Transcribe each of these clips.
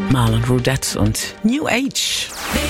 Marlon Rudette und New Age.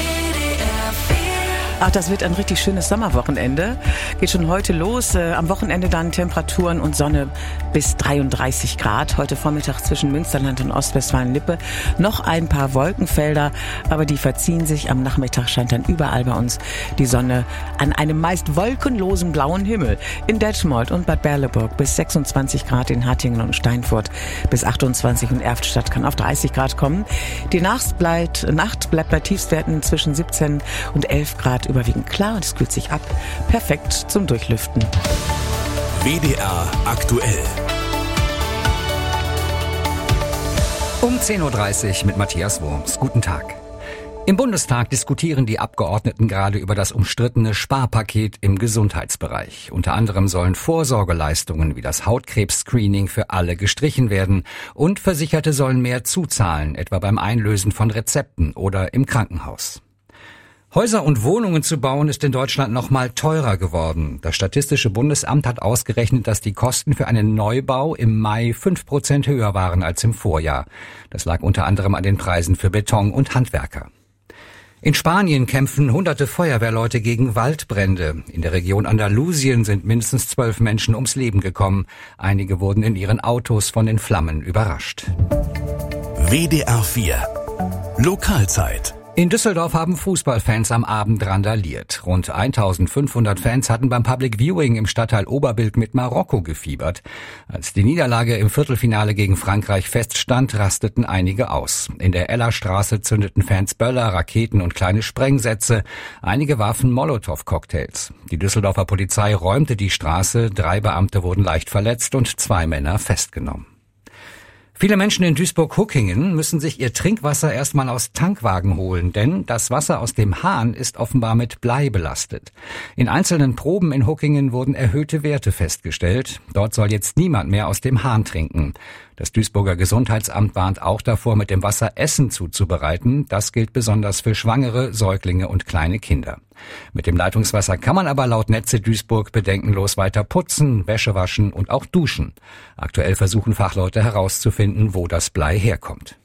Ach, das wird ein richtig schönes Sommerwochenende. Geht schon heute los. Am Wochenende dann Temperaturen und Sonne bis 33 Grad. Heute Vormittag zwischen Münsterland und Ostwestfalen-Lippe noch ein paar Wolkenfelder, aber die verziehen sich. Am Nachmittag scheint dann überall bei uns die Sonne an einem meist wolkenlosen blauen Himmel. In Detmold und Bad Berleburg bis 26 Grad, in Hattingen und Steinfurt bis 28 und Erftstadt kann auf 30 Grad kommen. Die Nacht bleibt bei Tiefstwerten zwischen 17 und 11 Grad überwiegend klar und es kühlt sich ab. Perfekt zum Durchlüften. WDR aktuell. Um 10.30 Uhr mit Matthias Wurms. Guten Tag. Im Bundestag diskutieren die Abgeordneten gerade über das umstrittene Sparpaket im Gesundheitsbereich. Unter anderem sollen Vorsorgeleistungen wie das Hautkrebs-Screening für alle gestrichen werden und Versicherte sollen mehr zuzahlen, etwa beim Einlösen von Rezepten oder im Krankenhaus. Häuser und Wohnungen zu bauen ist in Deutschland noch mal teurer geworden. Das Statistische Bundesamt hat ausgerechnet, dass die Kosten für einen Neubau im Mai 5% höher waren als im Vorjahr. Das lag unter anderem an den Preisen für Beton und Handwerker. In Spanien kämpfen hunderte Feuerwehrleute gegen Waldbrände. In der Region Andalusien sind mindestens 12 Menschen ums Leben gekommen. Einige wurden in ihren Autos von den Flammen überrascht. WDR 4 Lokalzeit. In Düsseldorf haben Fußballfans am Abend randaliert. Rund 1500 Fans hatten beim Public Viewing im Stadtteil Oberbilk mit Marokko gefiebert. Als die Niederlage im Viertelfinale gegen Frankreich feststand, rasteten einige aus. In der Ellerstraße zündeten Fans Böller, Raketen und kleine Sprengsätze. Einige warfen Molotow-Cocktails. Die Düsseldorfer Polizei räumte die Straße, 3 Beamte wurden leicht verletzt und 2 Männer festgenommen. Viele Menschen in Duisburg-Huckingen müssen sich ihr Trinkwasser erstmal aus Tankwagen holen, denn das Wasser aus dem Hahn ist offenbar mit Blei belastet. In einzelnen Proben in Huckingen wurden erhöhte Werte festgestellt. Dort soll jetzt niemand mehr aus dem Hahn trinken. Das Duisburger Gesundheitsamt warnt auch davor, mit dem Wasser Essen zuzubereiten. Das gilt besonders für Schwangere, Säuglinge und kleine Kinder. Mit dem Leitungswasser kann man aber laut Netze Duisburg bedenkenlos weiter putzen, Wäsche waschen und auch duschen. Aktuell versuchen Fachleute herauszufinden, wo das Blei herkommt.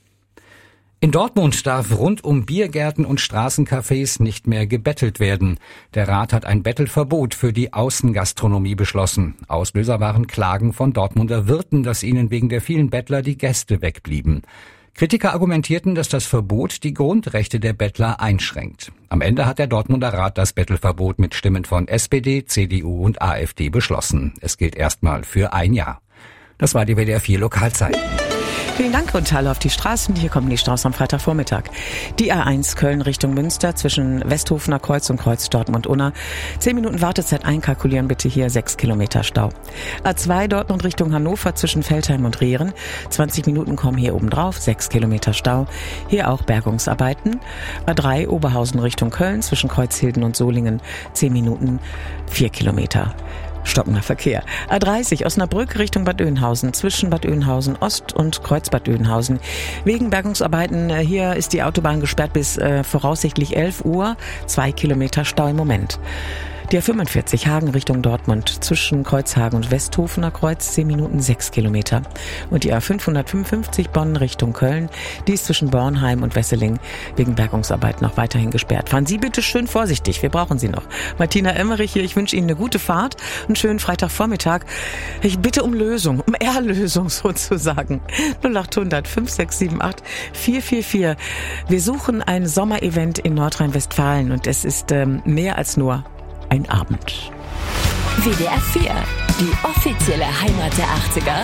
In Dortmund darf rund um Biergärten und Straßencafés nicht mehr gebettelt werden. Der Rat hat ein Bettelverbot für die Außengastronomie beschlossen. Auslöser waren Klagen von Dortmunder Wirten, dass ihnen wegen der vielen Bettler die Gäste wegblieben. Kritiker argumentierten, dass das Verbot die Grundrechte der Bettler einschränkt. Am Ende hat der Dortmunder Rat das Bettelverbot mit Stimmen von SPD, CDU und AfD beschlossen. Es gilt erstmal für ein Jahr. Das war die WDR 4 Lokalzeit. Vielen Dank, Rundteile auf die Straßen. Hier kommen die Staus am Freitagvormittag. Die A1 Köln Richtung Münster zwischen Westhofener Kreuz und Kreuz Dortmund-Unna. 10 Minuten Wartezeit einkalkulieren bitte hier, 6 Kilometer Stau. A2 Dortmund Richtung Hannover zwischen Veltheim und Rehren. 20 Minuten kommen hier oben drauf, 6 Kilometer Stau. Hier auch Bergungsarbeiten. A3 Oberhausen Richtung Köln zwischen Kreuzhilden und Solingen. 10 Minuten, 4 Kilometer. Stockender Verkehr. A30 Osnabrück Richtung Bad Oeynhausen zwischen Bad Oeynhausen Ost und Kreuz Bad Oeynhausen. Wegen Bergungsarbeiten hier ist die Autobahn gesperrt bis voraussichtlich 11 Uhr. 2 Kilometer Stau im Moment. Die A45 Hagen Richtung Dortmund zwischen Kreuzhagen und Westhofener Kreuz 10 Minuten 6 Kilometer. Und die A555 Bonn Richtung Köln, die ist zwischen Bornheim und Wesseling wegen Bergungsarbeit noch weiterhin gesperrt. Fahren Sie bitte schön vorsichtig, wir brauchen Sie noch. Martina Emmerich hier, ich wünsche Ihnen eine gute Fahrt, einen schönen Freitagvormittag. Ich bitte um Lösung, um Erlösung sozusagen. 0800 5678 444. Wir suchen ein Sommerevent in Nordrhein-Westfalen und es ist mehr als nur ein Abend. WDR 4, die offizielle Heimat der 80er.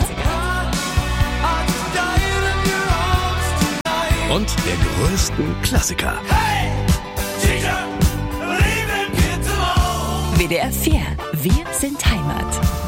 Und der größten Klassiker. WDR 4, wir sind Heimat.